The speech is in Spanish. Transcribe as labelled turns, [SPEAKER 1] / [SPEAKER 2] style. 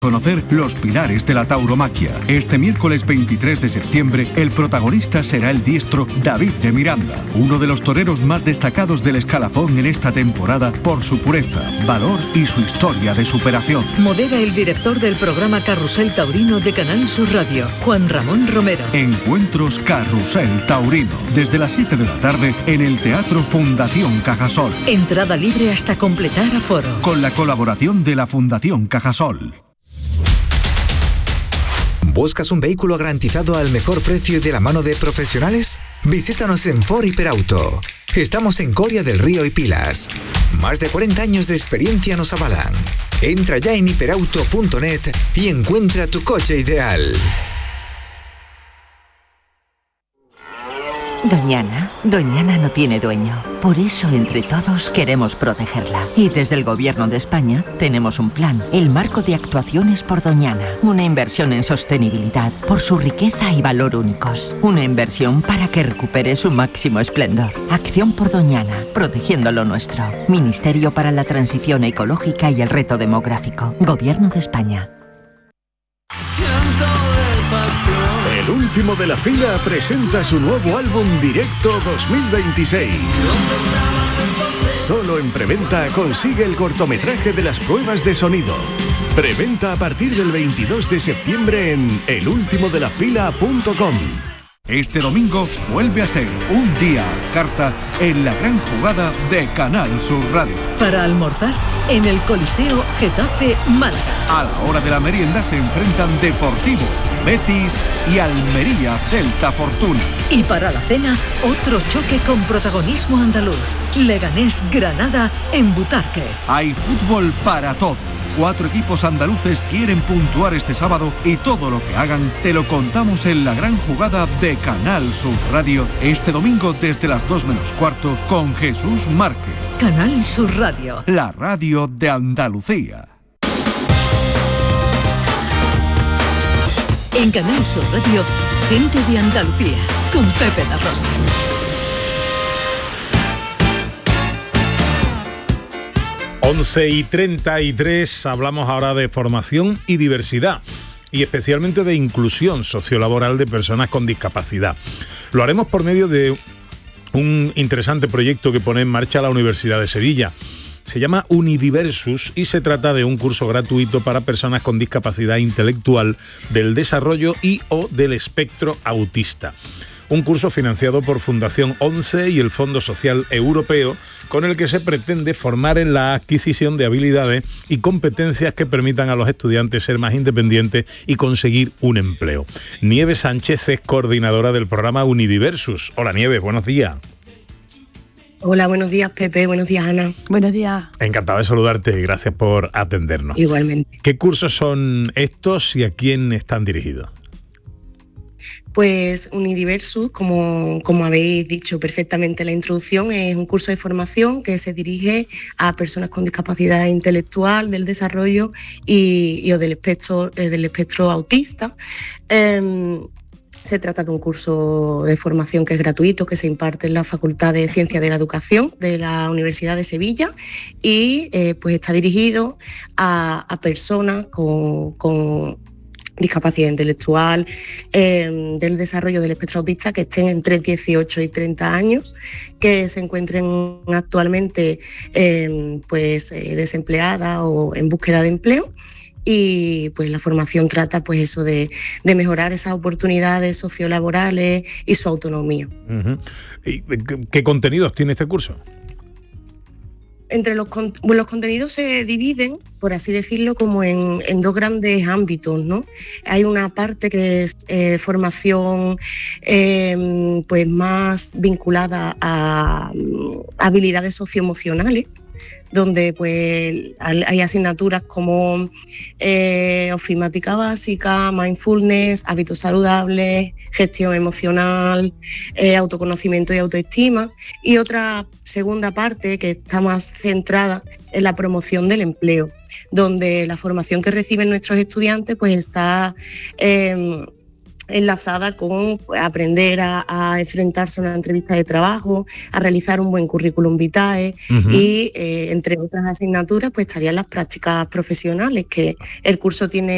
[SPEAKER 1] Conocer los pilares de la tauromaquia. Este miércoles 23 de septiembre, el protagonista será el diestro David de Miranda, uno de los toreros más destacados del escalafón en esta temporada por su pureza, valor y su historia de superación.
[SPEAKER 2] Modera el director del programa Carrusel Taurino de Canal Sur Radio, Juan Ramón Romero.
[SPEAKER 1] Encuentros Carrusel Taurino, desde las 7 de la tarde en el Teatro Fundación Cajasol.
[SPEAKER 2] Entrada libre hasta completar aforo.
[SPEAKER 1] Con la colaboración de la Fundación Cajasol.
[SPEAKER 3] ¿Buscas un vehículo garantizado al mejor precio y de la mano de profesionales? Visítanos en Ford Hiperauto. Estamos en Coria del Río y Pilas. Más de 40 años de experiencia nos avalan. Entra ya en hiperauto.net y encuentra tu coche ideal.
[SPEAKER 4] Doñana no tiene dueño. Por eso, entre todos, queremos protegerla. Y desde el Gobierno de España tenemos un plan, el Marco de Actuaciones por Doñana. Una inversión en sostenibilidad por su riqueza y valor únicos. Una inversión para que recupere su máximo esplendor. Acción por Doñana, protegiendo lo nuestro. Ministerio para la Transición Ecológica y el Reto Demográfico. Gobierno de España.
[SPEAKER 5] El último de la fila presenta su nuevo álbum Directo 2026. Solo en preventa consigue el cortometraje de las pruebas de sonido. Preventa a partir del 22 de septiembre en elultimodelafila.com.
[SPEAKER 1] Este domingo vuelve a ser un día a carta en la gran jugada de Canal Sur Radio.
[SPEAKER 2] Para almorzar, en el Coliseo Getafe Málaga.
[SPEAKER 1] A la hora de la merienda se enfrentan Deportivo, Betis y Almería Celta Fortuna.
[SPEAKER 2] Y para la cena, otro choque con protagonismo andaluz. Leganés Granada en Butarque.
[SPEAKER 1] Hay fútbol para todos. 4 equipos andaluces quieren puntuar este sábado y todo lo que hagan te lo contamos en la gran jugada de Canal Sur Radio este domingo desde las 2 menos cuarto con Jesús Márquez.
[SPEAKER 2] Canal Sur Radio.
[SPEAKER 1] La radio de Andalucía.
[SPEAKER 2] En Canal Sur Radio, gente de Andalucía, con Pepe da Rosa.
[SPEAKER 6] Once y 33, hablamos ahora de formación y diversidad, y especialmente de inclusión sociolaboral de personas con discapacidad. Lo haremos por medio de un interesante proyecto que pone en marcha la Universidad de Sevilla. Se llama Unidiversus y se trata de un curso gratuito para personas con discapacidad intelectual, del desarrollo y o del espectro autista. Un curso financiado por Fundación 11 y el Fondo Social Europeo, con el que se pretende formar en la adquisición de habilidades y competencias que permitan a los estudiantes ser más independientes y conseguir un empleo. Nieves Sánchez es coordinadora del programa Unidiversus. Hola Nieves, buenos días.
[SPEAKER 7] Hola, buenos días Pepe, buenos días Ana.
[SPEAKER 8] Buenos días.
[SPEAKER 6] Encantado de saludarte y gracias por atendernos.
[SPEAKER 7] Igualmente.
[SPEAKER 6] ¿Qué cursos son estos y a quién están dirigidos?
[SPEAKER 7] Pues Unidiversus, como habéis dicho perfectamente en la introducción, es un curso de formación que se dirige a personas con discapacidad intelectual, del desarrollo y o del espectro autista. Se trata de un curso de formación que es gratuito, que se imparte en la Facultad de Ciencias de la Educación de la Universidad de Sevilla y pues está dirigido a personas con discapacidad intelectual, del desarrollo del espectro autista, que estén entre 18 y 30 años, que se encuentren actualmente desempleadas o en búsqueda de empleo. Y pues la formación trata pues eso de mejorar esas oportunidades sociolaborales y su autonomía.
[SPEAKER 6] Uh-huh. ¿Y qué contenidos tiene este curso?
[SPEAKER 7] Entre los contenidos se dividen, por así decirlo, como en 2 grandes ámbitos, ¿no? Hay una parte que es formación pues más vinculada a habilidades socioemocionales, donde pues hay asignaturas como ofimática básica, mindfulness, hábitos saludables, gestión emocional, autoconocimiento y autoestima, y otra segunda parte que está más centrada en la promoción del empleo, donde la formación que reciben nuestros estudiantes pues está enlazada con aprender a enfrentarse a una entrevista de trabajo, a realizar un buen currículum vitae, uh-huh. Y entre otras asignaturas pues estarían las prácticas profesionales, que el curso tiene